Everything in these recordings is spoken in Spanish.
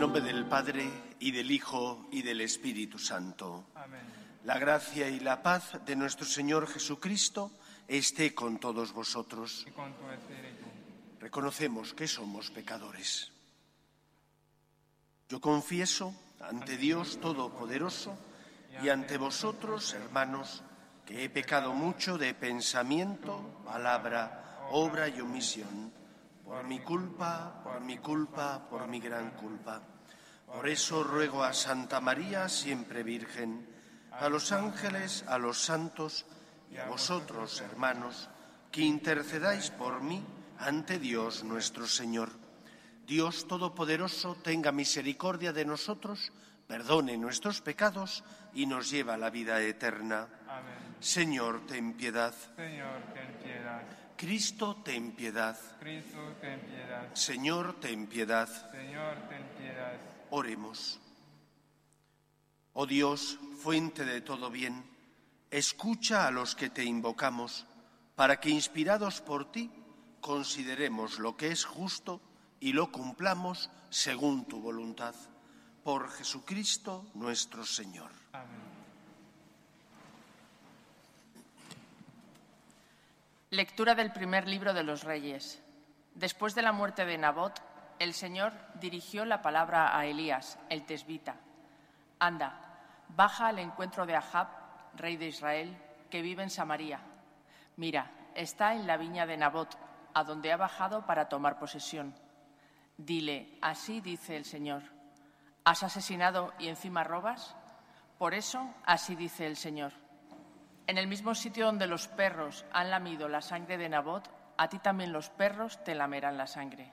nombre del Padre, y del Hijo, y del Espíritu Santo. Amén. La gracia y la paz de nuestro Señor Jesucristo esté con todos vosotros. Y con tu espíritu. Reconocemos que somos pecadores. Yo confieso ante Dios Todopoderoso y ante vosotros, hermanos, que he pecado mucho de pensamiento, palabra, obra y omisión, por mi culpa, por mi gran culpa. Por eso ruego a Santa María, siempre Virgen, a los ángeles, a los santos y a vosotros, hermanos, que intercedáis por mí ante Dios nuestro Señor. Dios Todopoderoso tenga misericordia de nosotros, perdone nuestros pecados y nos lleve a la vida eterna. Amén. Señor, ten piedad. Señor, ten piedad. Cristo, ten piedad. Cristo, ten piedad. Señor, ten piedad. Señor, ten piedad. Oremos. Oh Dios, fuente de todo bien, escucha a los que te invocamos, para que, inspirados por ti, consideremos lo que es justo y lo cumplamos según tu voluntad. Por Jesucristo nuestro Señor. Amén. Lectura del primer libro de los Reyes. Después de la muerte de Nabot, el Señor dirigió la palabra a Elías, el tesbita. Anda, baja al encuentro de Ahab, rey de Israel, que vive en Samaria. Mira, está en la viña de Nabot, a donde ha bajado para tomar posesión. Dile, así dice el Señor, ¿has asesinado y encima robas? Por eso, así dice el Señor. En el mismo sitio donde los perros han lamido la sangre de Nabot, a ti también los perros te lamerán la sangre.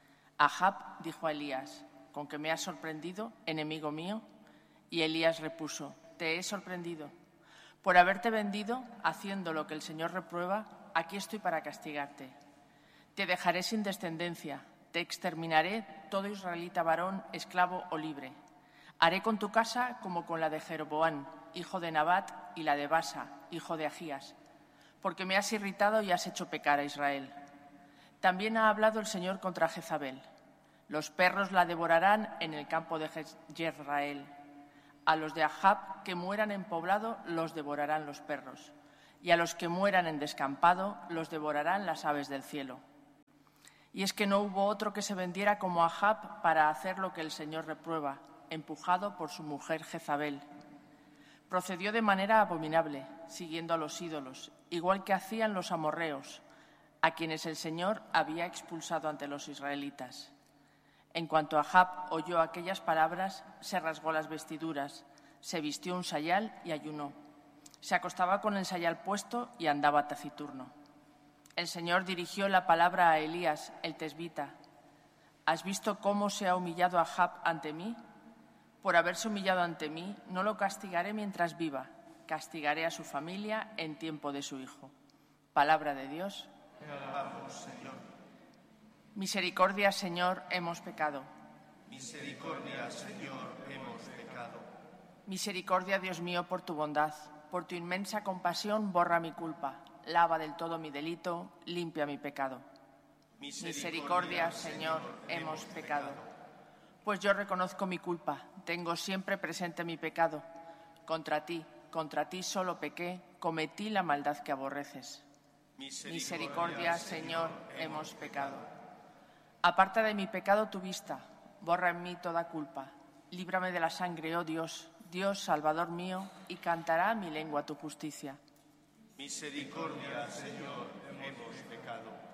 Ahab dijo a Elías, ¿con que me has sorprendido, enemigo mío? Y Elías repuso, te he sorprendido. Por haberte vendido, haciendo lo que el Señor reprueba, aquí estoy para castigarte. Te dejaré sin descendencia, te exterminaré todo israelita varón, esclavo o libre. Haré con tu casa como con la de Jeroboam, hijo de Nabat, y la de Basa, hijo de Agías, porque me has irritado y has hecho pecar a Israel. También ha hablado el Señor contra Jezabel. Los perros la devorarán en el campo de Jezreel. A los de Ahab que mueran en poblado los devorarán los perros, y a los que mueran en descampado los devorarán las aves del cielo. Y es que no hubo otro que se vendiera como Ahab para hacer lo que el Señor reprueba, empujado por su mujer Jezabel. Procedió de manera abominable, siguiendo a los ídolos, igual que hacían los amorreos, a quienes el Señor había expulsado ante los israelitas. En cuanto Ahab oyó aquellas palabras, se rasgó las vestiduras, se vistió un sayal y ayunó. Se acostaba con el sayal puesto y andaba taciturno. El Señor dirigió la palabra a Elías, el tesbita. ¿Has visto cómo se ha humillado Ahab ante mí? Por haberse humillado ante mí, no lo castigaré mientras viva. Castigaré a su familia en tiempo de su hijo. Palabra de Dios. Te alabamos, Señor. Misericordia, Señor, hemos pecado. Misericordia, Señor, hemos pecado. Misericordia, Dios mío, por tu bondad. Por tu inmensa compasión, borra mi culpa. Lava del todo mi delito, limpia mi pecado. Misericordia, Señor, hemos pecado. Pues yo reconozco mi culpa, tengo siempre presente mi pecado. Contra ti solo pequé, cometí la maldad que aborreces. Misericordia, Señor, hemos pecado. Aparta de mi pecado tu vista, borra en mí toda culpa. Líbrame de la sangre, oh Dios, Dios Salvador mío, y cantará mi lengua tu justicia. Misericordia, Señor, hemos pecado.